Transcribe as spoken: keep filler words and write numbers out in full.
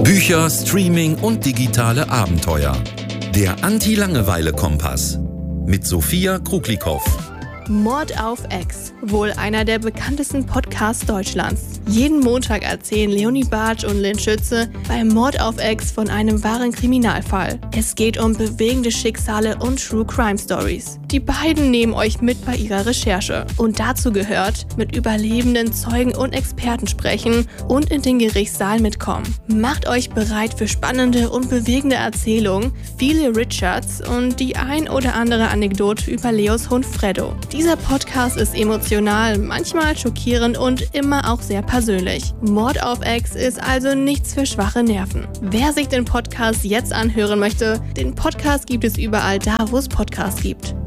Bücher, Streaming und digitale Abenteuer. Der Anti-Langeweile-Kompass mit Sophia Kruglikow. Mord auf Ex, wohl einer der bekanntesten Podcasts Deutschlands. Jeden Montag erzählen Leonie Bartsch und Lynn Schütze bei Mord auf Ex von einem wahren Kriminalfall. Es geht um bewegende Schicksale und True Crime Stories. Die beiden nehmen euch mit bei ihrer Recherche. Und dazu gehört, mit überlebenden Zeugen und Experten sprechen und in den Gerichtssaal mitkommen. Macht euch bereit für spannende und bewegende Erzählungen, viele Richards und die ein oder andere Anekdote über Leos Hund Freddo. Dieser Podcast ist emotional, manchmal schockierend und immer auch sehr persönlich. Mord auf Ex ist also nichts für schwache Nerven. Wer sich den Podcast jetzt anhören möchte, den Podcast gibt es überall da, wo es Podcasts gibt.